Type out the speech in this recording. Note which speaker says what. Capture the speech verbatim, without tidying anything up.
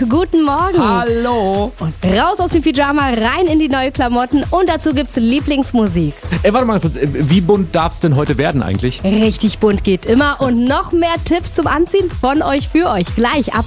Speaker 1: guten Morgen.
Speaker 2: Hallo.
Speaker 1: Und raus aus dem Pyjama, rein in die neue Klamotten und dazu gibt's Lieblingsmusik.
Speaker 2: Ey, warte mal, wie bunt darf's denn heute werden eigentlich?
Speaker 1: Richtig bunt geht immer und noch mehr Tipps zum Anziehen von euch für euch gleich ab